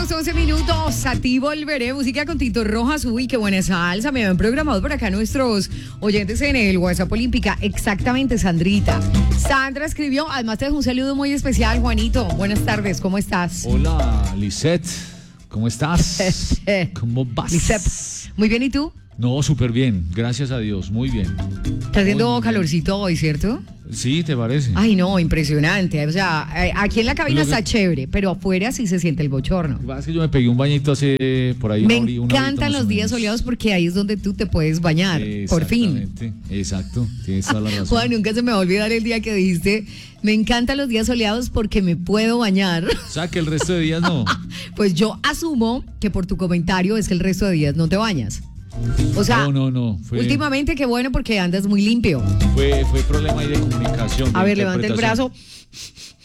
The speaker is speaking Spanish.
las 11 minutos. A ti volveré. Música con Tito Rojas. Uy, qué buena salsa. Me habían programado por acá nuestros oyentes en el WhatsApp Olímpica. Exactamente, Sandrita. Sandra escribió. Además, te dejo un saludo muy especial, Juanito. Buenas tardes. ¿Cómo estás? Hola, Lisette. ¿Cómo estás? ¿Cómo vas? Lisette. Muy bien, ¿y tú? No, súper bien. Gracias a Dios. Muy bien. Está haciendo Muy calorcito hoy, ¿cierto? Sí, ¿te parece? Ay, no, impresionante. O sea, aquí en la cabina Lo que- está chévere, pero afuera sí se siente el bochorno. Lo que pasa es que yo me pegué un bañito hace por ahí Me una horita encantan más los o días menos. soleados porque ahí es donde tú te puedes bañar, por fin. Exactamente. Exacto, tienes toda la razón. Juan, nunca se me va a olvidar el día que dijiste, me encantan los días soleados porque me puedo bañar. O sea, que el resto de días no. Pues yo asumo que por tu comentario es que el resto de días no te bañas. O sea, No. últimamente qué bueno porque andas muy limpio. Fue problema ahí de comunicación. A de ver, levanta el interpretación. brazo.